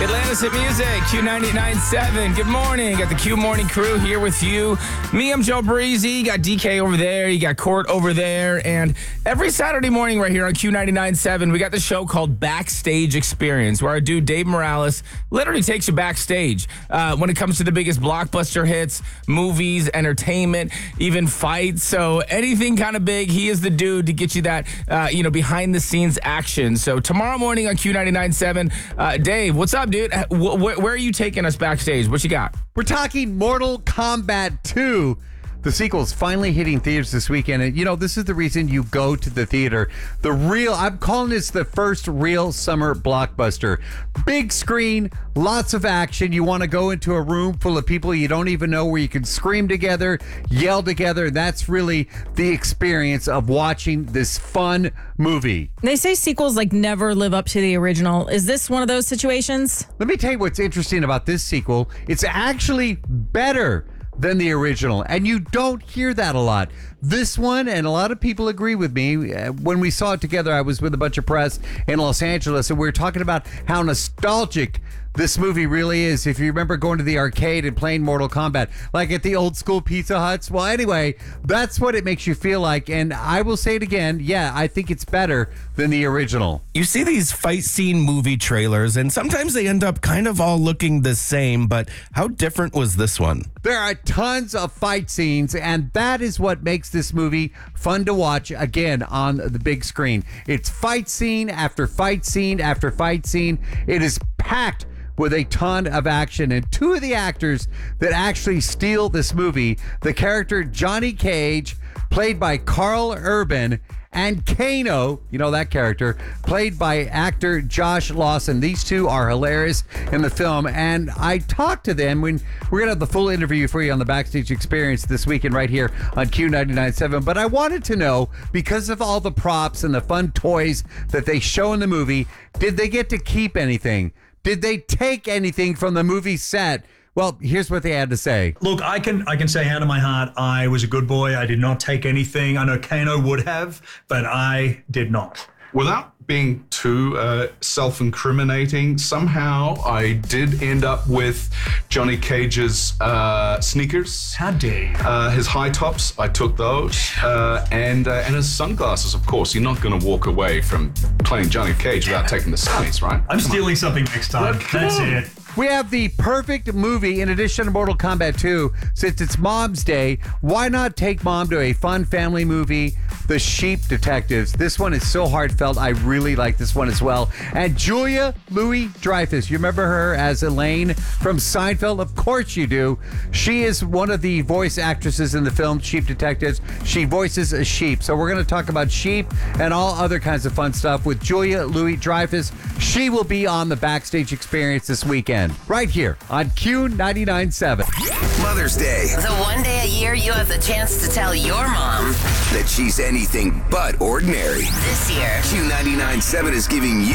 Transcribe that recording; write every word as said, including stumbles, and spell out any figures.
Atlantis Hit Music, Q ninety-nine point seven. Good morning. Got the Q Morning Crew here with you. Me, I'm Joe Breezy. You got D K over there. You got Court over there. And every Saturday morning right here on Q ninety-nine point seven, we got the show called Backstage Experience, where our dude Dave Morales literally takes you backstage uh, when it comes to the biggest blockbuster hits, movies, entertainment, even fights. So anything kind of big, he is the dude to get you that, uh, you know, behind the scenes action. So tomorrow morning on Q ninety-nine point seven, uh, Dave, what's up, dude? Wh- wh- where are you taking us backstage? What you got? We're talking Mortal Kombat two. The sequel's finally hitting theaters this weekend. And, you know, this is the reason you go to the theater. The real, I'm calling this the first real summer blockbuster. Big screen, lots of action. You want to go into a room full of people you don't even know where you can scream together, yell together. That's really the experience of watching this fun movie. They say sequels like never live up to the original. Is this one of those situations? Let me tell you what's interesting about this sequel. It's actually better than the original, and you don't hear that a lot. This one, and a lot of people agree with me, uh, when we saw it together, I was with a bunch of press in Los Angeles, and we were talking about how nostalgic this movie really is. If you remember going to the arcade and playing Mortal Kombat, like at the old school Pizza Huts. Well, anyway, that's what it makes you feel like, and I will say it again, yeah, I think it's better than the original. You see these fight scene movie trailers, and sometimes they end up kind of all looking the same, but how different was this one? There are tons of fight scenes, and that is what makes this movie fun to watch again on the big screen. It's fight scene after fight scene after fight scene. It is packed with a ton of action, and two of the actors that actually steal this movie, the character Johnny Cage, played by Carl Urban, and Kano, you know that character, played by actor Josh Lawson. These two are hilarious in the film, and I talked to them when we're going to have the full interview for you on the Backstage Experience this weekend right here on Q ninety-nine point seven. But I wanted to know, because of all the props and the fun toys that they show in the movie, did they get to keep anything? Did they take anything from the movie set? Well, here's what they had to say. Look, I can I can say hand on my heart, I was a good boy. I did not take anything. I know Kano would have, but I did not. Without being too uh, self-incriminating, somehow I did end up with Johnny Cage's uh, sneakers. How dare you? Uh, his high tops, I took those, uh, and uh, and his sunglasses, of course. You're not going to walk away from playing Johnny Cage without taking the sunnies, right? I'm stealing something next time. That's it. We have the perfect movie in addition to Mortal Kombat two. Since it's Mom's Day, why not take Mom to a fun family movie, The Sheep Detectives? This one is so heartfelt. I really like this one as well. And Julia Louis-Dreyfus, you remember her as Elaine from Seinfeld? Of course you do. She is one of the voice actresses in the film Sheep Detectives. She voices a sheep. So we're going to talk about sheep and all other kinds of fun stuff with Julia Louis-Dreyfus. She will be on the Backstage Experience this weekend, right here on Q ninety-nine point seven. Mother's Day. The one day a year you have the chance to tell your mom That she's anything but ordinary. this year. Q ninety-nine point seven is giving you